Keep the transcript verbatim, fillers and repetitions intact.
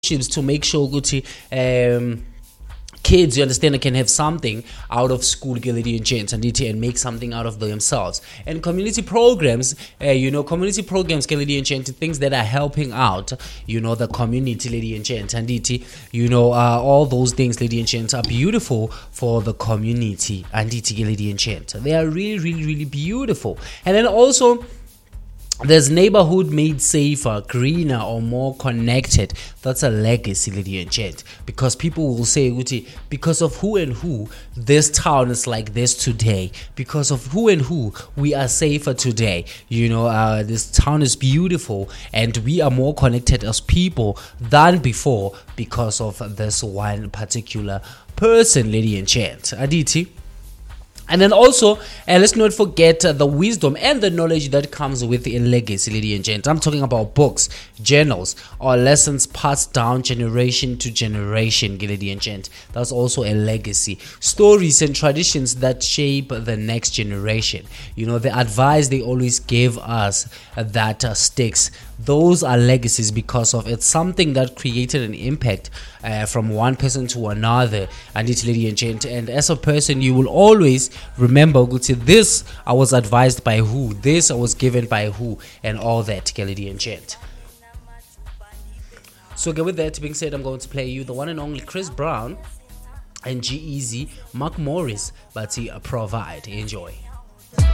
to make sure ukuthi um kids, you understand, can have something out of school, lady and gents, and and make something out of themselves. And community programs, uh, you know, community programs, lady and gents, things that are helping out, you know, the community, lady and gents, and you know, uh, all those things, lady and gents, are beautiful for the community, and lady and gents. They are really, really, really beautiful. And then also, there's neighborhood made safer, greener, or more connected. That's a legacy, lady and gent. Because people will say, Uti, because of who and who, this town is like this today. Because of who and who, we are safer today. You know, uh, this town is beautiful, and we are more connected as people than before because of this one particular person, lady and gent. Aditi. And then also, uh, let's not forget uh, the wisdom and the knowledge that comes with a legacy, lady and gent. I'm talking about books, journals, or lessons passed down generation to generation, lady and gent. That's also a legacy. Stories and traditions that shape the next generation. You know, the advice they always give us uh, that uh, sticks. Those are legacies because of it's something that created an impact uh, from one person to another, and it's lady and gent. And as a person, you will always remember, go to this, I was advised by who, this I was given by who, and all that, lady and gent. So okay, with that being said, I'm going to play you the one and only Chris Brown and G-Eazy, Mark Morris, but he uh, provide. Enjoy.